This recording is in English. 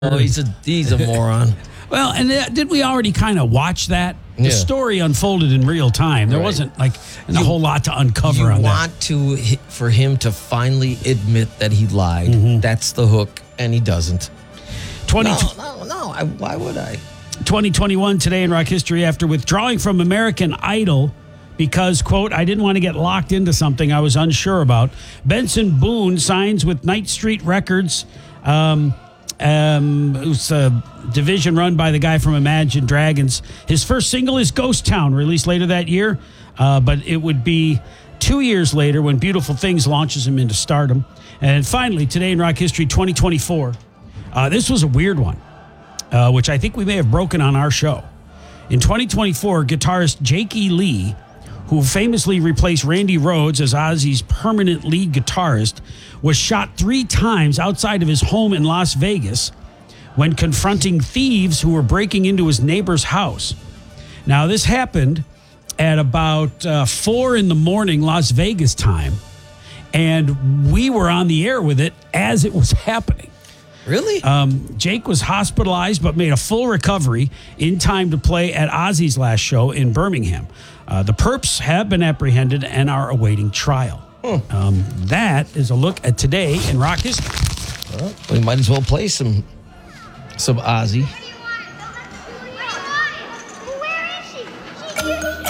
Oh, he's a moron. Well, and did we already kind of watch that? The Yeah. story unfolded in real time. There wasn't like a whole lot to uncover on that. For him to finally admit that he lied. That's the hook, and he doesn't. No. Why would I? 2021 today in rock history, after withdrawing from American Idol because, quote, I didn't want to get locked into something I was unsure about, Benson Boone signs with Night Street Records, who's a division run by the guy from Imagine Dragons. His first single is Ghost Town, released later that year, but it would be 2 years later when Beautiful Things launches him into stardom. And finally, today in rock history, 2024, this was a weird one, which I think we may have broken on our show. In 2024, guitarist Jake E. Lee, who famously replaced Randy Rhoads as Ozzy's permanent lead guitarist, was shot 3 times outside of his home in Las Vegas when confronting thieves who were breaking into his neighbor's house. Now, this happened at about 4 in the morning Las Vegas time, and we were on the air with it as it was happening. Really? Jake was hospitalized but made a full recovery in time to play at Ozzy's last show in Birmingham. The perps have been apprehended and are awaiting trial. That is a look at today in rock history. Well, we might as well play some Ozzy.